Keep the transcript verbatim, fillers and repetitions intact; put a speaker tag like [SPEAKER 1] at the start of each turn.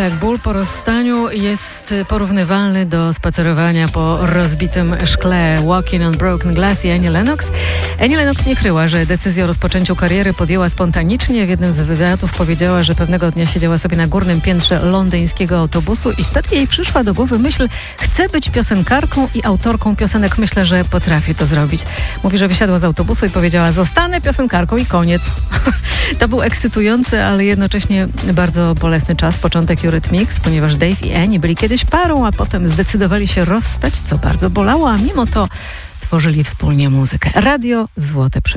[SPEAKER 1] tak, ból po rozstaniu jest porównywalny do spacerowania po rozbitym szkle. Walking on Broken Glass i Annie Lennox. Annie Lennox nie kryła, że decyzję o rozpoczęciu kariery podjęła spontanicznie. W jednym z wywiadów powiedziała, że pewnego dnia siedziała sobie na górnym piętrze londyńskiego autobusu i wtedy jej przyszła do głowy myśl: chcę być piosenkarką i autorką piosenek. Myślę, że potrafię to zrobić. Mówi, że wysiadła z autobusu i powiedziała: zostanę piosenkarką i koniec. To był ekscytujący, ale jednocześnie bardzo bolesny czas, początek Eurythmics, ponieważ Dave i Annie byli kiedyś parą, a potem zdecydowali się rozstać, co bardzo bolało, a mimo to tworzyli wspólnie muzykę. Radio Złote Przy